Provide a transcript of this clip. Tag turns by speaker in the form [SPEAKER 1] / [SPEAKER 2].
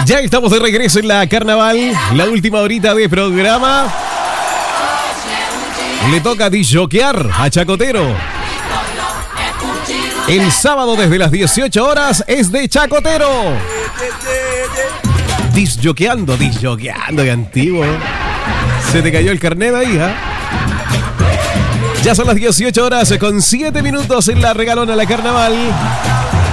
[SPEAKER 1] Ya estamos de regreso en la Carnaval, la última horita de programa. Le toca disjoquear a Chacotero. El sábado desde las 18 horas es de Chacotero. Disjoqueando, qué antiguo. Se te cayó el carnet de ahí, ¿ah? Ya son las 18 horas con 7 minutos en la regalona La Carnaval.